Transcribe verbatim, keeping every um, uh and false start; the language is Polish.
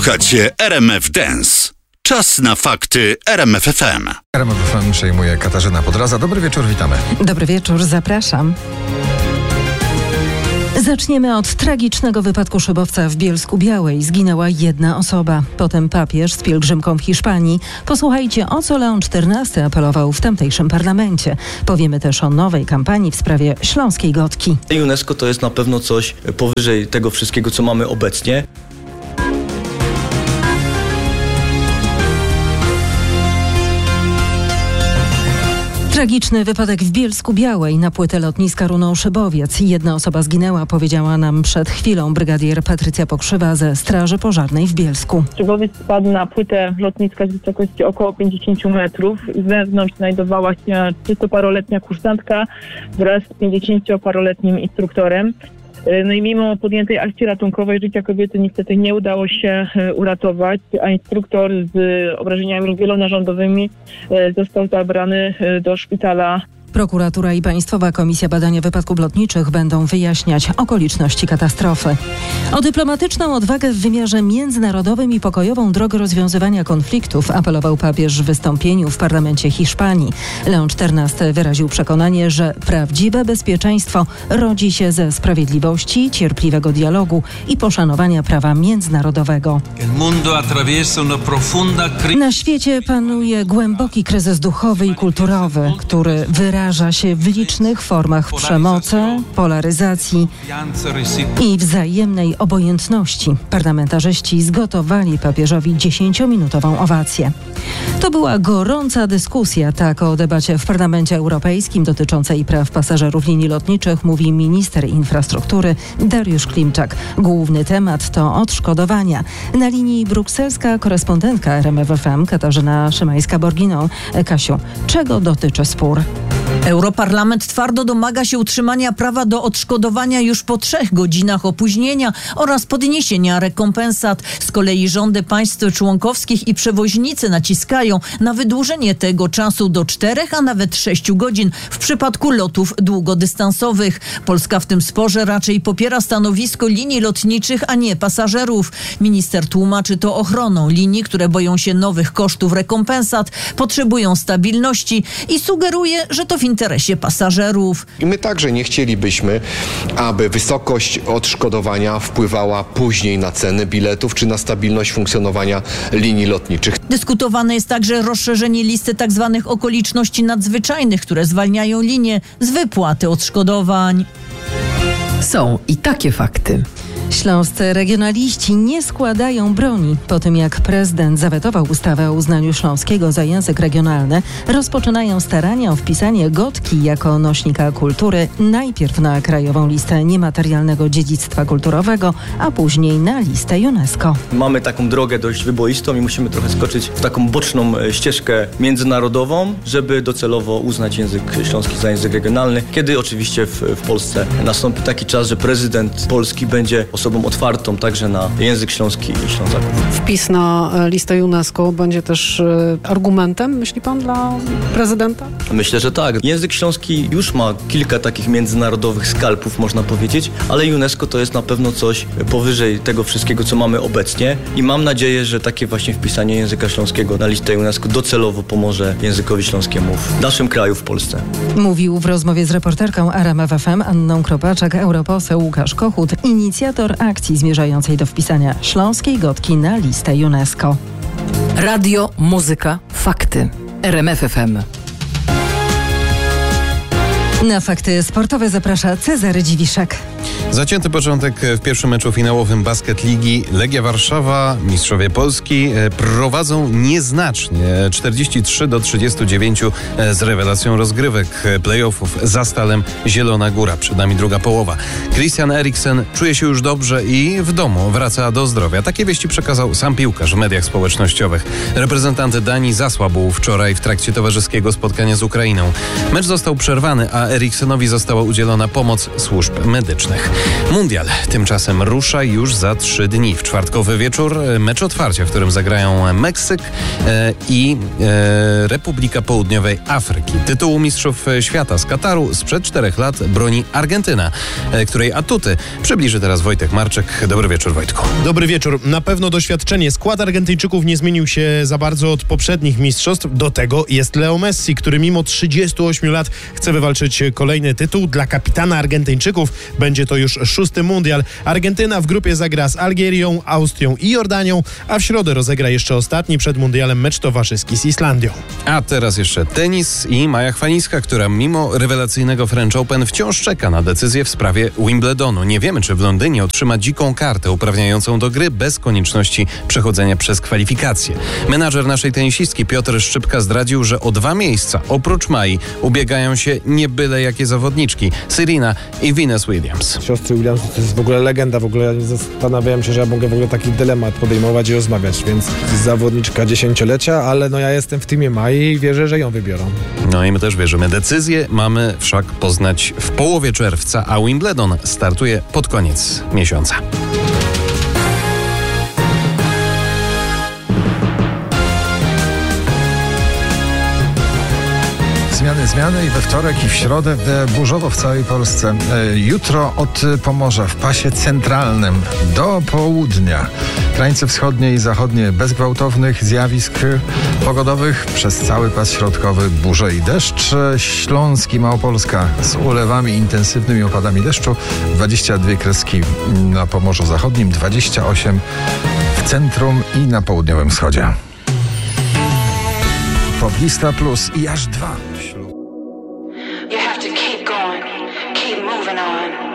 Słuchacie R M F Dance. Czas na fakty R M F F M. R M F F M przejmuje Katarzyna Podraza. Dobry wieczór, witamy. Dobry wieczór, zapraszam. Zaczniemy od tragicznego wypadku szybowca w Bielsku-Białej. Zginęła jedna osoba. Potem papież z pielgrzymką w Hiszpanii. Posłuchajcie, o co Leon czternasty apelował w tamtejszym parlamencie. Powiemy też o nowej kampanii w sprawie śląskiej gotki. UNESCO to jest na pewno coś powyżej tego wszystkiego, co mamy obecnie. Tragiczny wypadek w Bielsku-Białej. Na płytę lotniska runął szybowiec. Jedna osoba zginęła, powiedziała nam przed chwilą brygadier Patrycja Pokrzywa ze Straży Pożarnej w Bielsku. Szybowiec spadł na płytę lotniska z wysokości około pięćdziesiąt metrów. Wewnątrz znajdowała się trzydziestoparoletnia kursantka wraz z pięćdziesięcioparoletnim instruktorem. No i mimo podjętej akcji ratunkowej życia kobiety niestety nie udało się uratować, a instruktor z obrażeniami wielonarządowymi został zabrany do szpitala. Prokuratura i Państwowa Komisja Badania Wypadków Lotniczych będą wyjaśniać okoliczności katastrofy. O dyplomatyczną odwagę w wymiarze międzynarodowym i pokojową drogę rozwiązywania konfliktów apelował papież w wystąpieniu w parlamencie Hiszpanii. Leon czternasty wyraził przekonanie, że prawdziwe bezpieczeństwo rodzi się ze sprawiedliwości, cierpliwego dialogu i poszanowania prawa międzynarodowego. Na świecie panuje głęboki kryzys duchowy i kulturowy, który wyraża Wyraża się w licznych formach przemocy, polaryzacji i wzajemnej obojętności. Parlamentarzyści zgotowali papieżowi dziesięciominutową owację. To była gorąca dyskusja, tak o debacie w Parlamencie Europejskim dotyczącej praw pasażerów linii lotniczych mówi minister infrastruktury Dariusz Klimczak. Główny temat to odszkodowania. Na linii brukselska korespondentka R M F F M Katarzyna Szymańska-Borginą. Kasiu, czego dotyczy spór? Europarlament twardo domaga się utrzymania prawa do odszkodowania już po trzech godzinach opóźnienia oraz podniesienia rekompensat. Z kolei rządy państw członkowskich i przewoźnicy naciskają na wydłużenie tego czasu do czterech, a nawet sześciu godzin w przypadku lotów długodystansowych. Polska w tym sporze raczej popiera stanowisko linii lotniczych, a nie pasażerów. Minister tłumaczy to ochroną linii, które boją się nowych kosztów rekompensat, potrzebują stabilności i sugeruje, że to w interesie pasażerów. I my także nie chcielibyśmy, aby wysokość odszkodowania wpływała później na ceny biletów czy na stabilność funkcjonowania linii lotniczych. Dyskutowane jest także rozszerzenie listy tzw. okoliczności nadzwyczajnych, które zwalniają linię z wypłaty odszkodowań. Są i takie fakty. Śląscy regionaliści nie składają broni. Po tym jak prezydent zawetował ustawę o uznaniu śląskiego za język regionalny, rozpoczynają starania o wpisanie gotki jako nośnika kultury najpierw na krajową listę niematerialnego dziedzictwa kulturowego, a później na listę UNESCO. Mamy taką drogę dość wyboistą i musimy trochę skoczyć w taką boczną ścieżkę międzynarodową, żeby docelowo uznać język śląski za język regionalny, kiedy oczywiście w, w Polsce nastąpi taki czas, że prezydent Polski będzie osobą otwartą także na język śląski i Ślązaków. Wpis na listę UNESCO będzie też argumentem, myśli pan, dla prezydenta? Myślę, że tak. Język śląski już ma kilka takich międzynarodowych skalpów, można powiedzieć, ale UNESCO to jest na pewno coś powyżej tego wszystkiego, co mamy obecnie i mam nadzieję, że takie właśnie wpisanie języka śląskiego na listę UNESCO docelowo pomoże językowi śląskiemu w naszym kraju, w Polsce. Mówił w rozmowie z reporterką R M F F M Anną Kropaczek europoseł Łukasz Kochut, inicjator akcji zmierzającej do wpisania śląskiej gotki na listę UNESCO. Radio, muzyka, fakty. R M F F M. Na fakty sportowe zaprasza Cezary Dziwiszek. Zacięty początek w pierwszym meczu finałowym Basket Ligi. Legia Warszawa, mistrzowie Polski, prowadzą nieznacznie czterdzieści trzy do trzydziestu dziewięciu z rewelacją rozgrywek playoffów za Stalem Zielona Góra. Przed nami druga połowa. Christian Eriksen czuje się już dobrze i w domu wraca do zdrowia. Takie wieści przekazał sam piłkarz w mediach społecznościowych. Reprezentant Danii zasłabł wczoraj w trakcie towarzyskiego spotkania z Ukrainą. Mecz został przerwany, a Eriksenowi została udzielona pomoc służb medycznych. Olimpijskich. Mundial tymczasem rusza już za trzy dni. W czwartkowy wieczór mecz otwarcia, w którym zagrają Meksyk e, i e, Republika Południowej Afryki. Tytułu mistrzów świata z Kataru sprzed czterech lat broni Argentyna, e, której atuty przybliży teraz Wojtek Marczek. Dobry wieczór, Wojtku. Dobry wieczór. Na pewno doświadczenie. Skład Argentyńczyków nie zmienił się za bardzo od poprzednich mistrzostw. Do tego jest Leo Messi, który mimo trzydziestu ośmiu lat chce wywalczyć kolejny tytuł. Dla kapitana Argentyńczyków będzie to już szósty mundial. Argentyna w grupie zagra z Algierią, Austrią i Jordanią, a w środę rozegra jeszcze ostatni przed mundialem mecz towarzyski z Islandią. A teraz jeszcze tenis i Maja Chwalińska, która mimo rewelacyjnego French Open wciąż czeka na decyzję w sprawie Wimbledonu. Nie wiemy, czy w Londynie otrzyma dziką kartę uprawniającą do gry bez konieczności przechodzenia przez kwalifikacje. Menadżer naszej tenisistki Piotr Szczypka zdradził, że o dwa miejsca oprócz Mai ubiegają się nie byle jakie zawodniczki. Serena i Venus Williams. Siostry Williams to jest w ogóle legenda. W ogóle zastanawiałem się, że ja mogę w ogóle taki dylemat podejmować i rozmawiać, więc zawodniczka dziesięciolecia, ale no ja jestem w teamie Mai i wierzę, że ją wybiorą. No i my też wierzymy. Decyzję mamy wszak poznać w połowie czerwca, a Wimbledon startuje pod koniec miesiąca. Zmiany, zmiany i we wtorek i w środę burzowo w całej Polsce. Jutro od Pomorza w pasie centralnym do południa. Krańce wschodnie i zachodnie bez gwałtownych zjawisk pogodowych. Przez cały pas środkowy burze i deszcz. Śląski, Małopolska z ulewami, intensywnymi opadami deszczu. dwadzieścia dwie kreski na Pomorzu Zachodnim, dwadzieścia osiem w centrum i na południowym wschodzie. Poplista plus i aż dwa. You have to keep going, keep moving on.